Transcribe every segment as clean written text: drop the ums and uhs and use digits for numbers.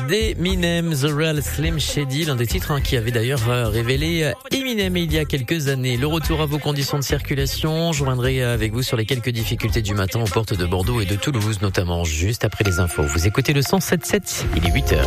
d'Eminem, The Real Slim Shady, l'un des titres qui avait d'ailleurs révélé Eminem il y a quelques années. Le retour à vos conditions de circulation, je reviendrai avec vous sur les quelques difficultés du matin aux portes de Bordeaux et de Toulouse, notamment juste après les infos. Vous écoutez le 107.7, il est 8h.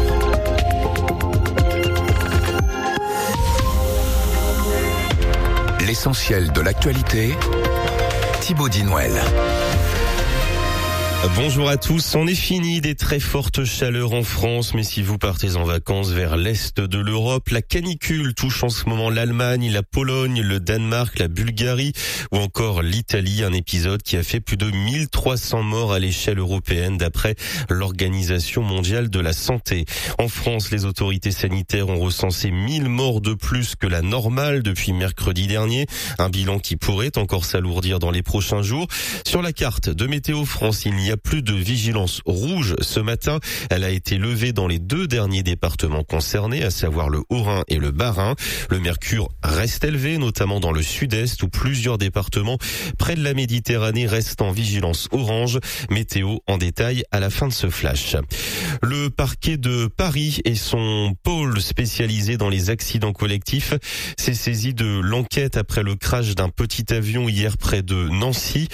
L'essentiel de l'actualité, Thibaut Dinouel. Bonjour à tous, c'en est fini des très fortes chaleurs en France, mais si vous partez en vacances vers l'est de l'Europe, la canicule touche en ce moment l'Allemagne, la Pologne, le Danemark, la Bulgarie ou encore l'Italie, un épisode qui a fait plus de 1300 morts à l'échelle européenne d'après l'Organisation mondiale de la santé. En France, les autorités sanitaires ont recensé 1000 morts de plus que la normale depuis mercredi dernier, un bilan qui pourrait encore s'alourdir dans les prochains jours. Sur la carte de Météo France, il n'y a plus de vigilance rouge ce matin. Elle a été levée dans les deux derniers départements concernés, à savoir le Haut-Rhin et le Bas-Rhin. Le mercure reste élevé, notamment dans le sud-est où plusieurs départements près de la Méditerranée restent en vigilance orange. Météo en détail à la fin de ce flash. Le parquet de Paris et son pôle spécialisé dans les accidents collectifs s'est saisi de l'enquête après le crash d'un petit avion hier près de Nancy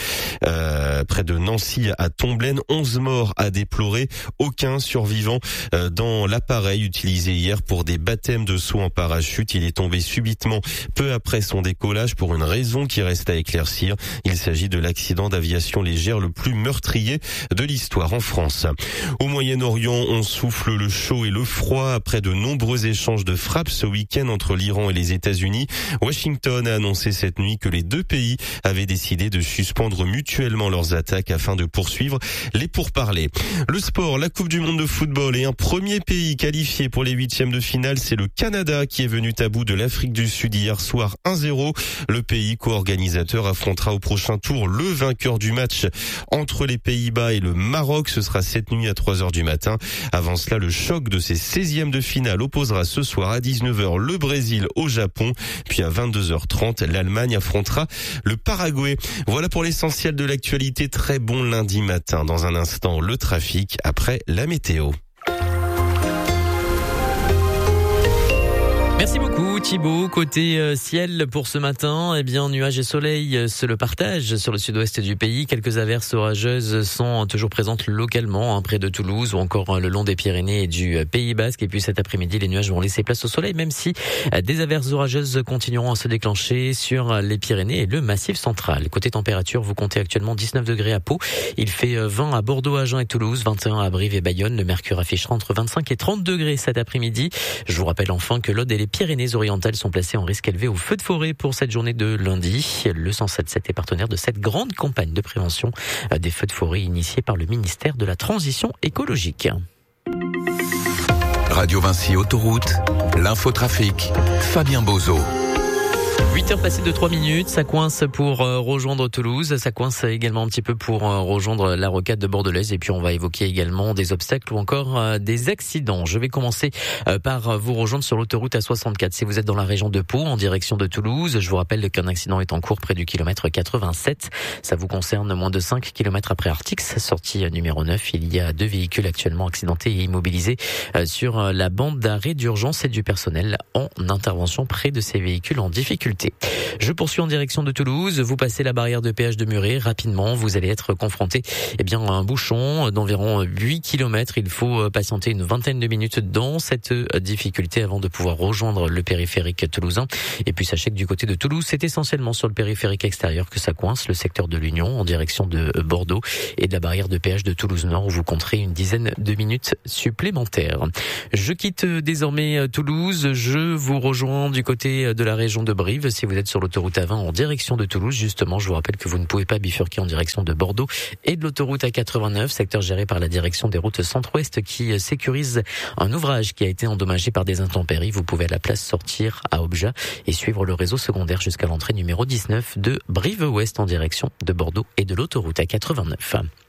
à Tomblaine. 11 morts à déplorer, aucun survivant dans l'appareil utilisé hier pour des baptêmes de saut en parachute. Il est tombé subitement peu après son décollage pour une raison qui reste à éclaircir. Il s'agit de l'accident d'aviation légère le plus meurtrier de l'histoire en France. Au Moyen-Orient, on souffle le chaud et le froid après de nombreux échanges de frappes ce week-end entre l'Iran et les États-Unis. Washington a annoncé cette nuit que les deux pays avaient décidé de suspendre mutuellement leurs attaques afin de poursuivre les pourparlers. Le sport, la Coupe du monde de football et un premier pays qualifié pour les huitièmes de finale, c'est le Canada qui est venu à bout de l'Afrique du Sud hier soir 1-0. Le pays co-organisateur affrontera au prochain tour le vainqueur du match entre les Pays-Bas et le Maroc. Ce sera cette nuit à 3h du matin. Avant cela, le choc de ces 16e de finale opposera ce soir à 19h le Brésil au Japon. Puis à 22h30, l'Allemagne affrontera le Paraguay. Voilà pour l'essentiel de l'actualité. Très bon lundi matin. Dans un instant, le trafic après la météo. Merci beaucoup Thibaut. Côté ciel pour ce matin, nuages et soleil se le partagent sur le sud-ouest du pays. Quelques averses orageuses sont toujours présentes localement près de Toulouse ou encore le long des Pyrénées et du Pays Basque. Et puis cet après-midi, les nuages vont laisser place au soleil, même si des averses orageuses continueront à se déclencher sur les Pyrénées et le Massif central. Côté température, vous comptez actuellement 19 degrés à Pau. Il fait 20 à Bordeaux, Agen et Toulouse, 21 à Brive et Bayonne. Le mercure affichera entre 25 et 30 degrés cet après-midi. Je vous rappelle enfin que l'Aude et les Pyrénées-Orientales sont placées en risque élevé au feu de forêt pour cette journée de lundi. Le 107.7 est partenaire de cette grande campagne de prévention des feux de forêt initiée par le ministère de la Transition écologique. Radio Vinci Autoroute, l'infotrafic, Fabien Bozo. 8h passées de 3 minutes, ça coince pour rejoindre Toulouse, ça coince également un petit peu pour rejoindre la rocade de Bordelaise et puis on va évoquer également des obstacles ou encore des accidents. Je vais commencer par vous rejoindre sur l'autoroute A64. Si vous êtes dans la région de Pau en direction de Toulouse, je vous rappelle qu'un accident est en cours près du kilomètre 87. Ça vous concerne moins de 5 km après Artix, sortie numéro 9. Il y a 2 véhicules actuellement accidentés et immobilisés sur la bande d'arrêt d'urgence et du personnel en intervention près de ces véhicules en difficulté. Je poursuis en direction de Toulouse. Vous passez la barrière de péage de Muret. Rapidement, vous allez être confronté à un bouchon d'environ 8 km. Il faut patienter une vingtaine de minutes dans cette difficulté avant de pouvoir rejoindre le périphérique toulousain. Et puis sachez que du côté de Toulouse, c'est essentiellement sur le périphérique extérieur que ça coince, le secteur de l'Union en direction de Bordeaux et de la barrière de péage de Toulouse-Nord où vous compterez une dizaine de minutes supplémentaires. Je quitte désormais Toulouse. Je vous rejoins du côté de la région de Brive. Si vous êtes sur l'autoroute A20 en direction de Toulouse, justement, je vous rappelle que vous ne pouvez pas bifurquer en direction de Bordeaux et de l'autoroute A89, secteur géré par la direction des routes centre-ouest qui sécurise un ouvrage qui a été endommagé par des intempéries. Vous pouvez à la place sortir à Objat et suivre le réseau secondaire jusqu'à l'entrée numéro 19 de Brive-Ouest en direction de Bordeaux et de l'autoroute A89.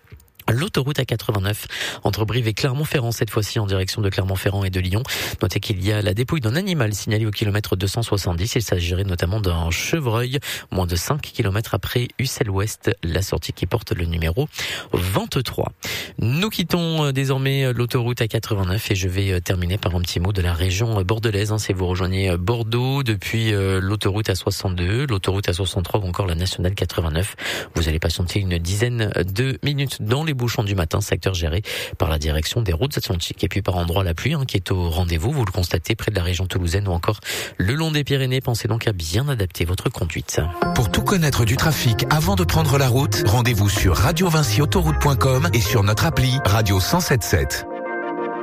L'autoroute A89 entre Brive et Clermont-Ferrand, cette fois-ci en direction de Clermont-Ferrand et de Lyon. Notez qu'il y a la dépouille d'un animal signalé au kilomètre 270. Il s'agirait notamment d'un chevreuil, moins de 5 km après Ussel-Ouest, la sortie qui porte le numéro 23. Nous quittons désormais l'autoroute A89 et je vais terminer par un petit mot de la région bordelaise. Si vous rejoignez Bordeaux depuis l'autoroute A62, l'autoroute A63 ou encore la nationale 89, vous allez patienter une dizaine de minutes dans les bouchons du matin, secteur géré par la direction des routes atlantiques. Et puis par endroit, la pluie qui est au rendez-vous, vous le constatez près de la région toulousaine ou encore le long des Pyrénées. Pensez donc à bien adapter votre conduite. Pour tout connaître du trafic avant de prendre la route, rendez-vous sur radiovinciautoroute.com et sur notre appli Radio 107.7.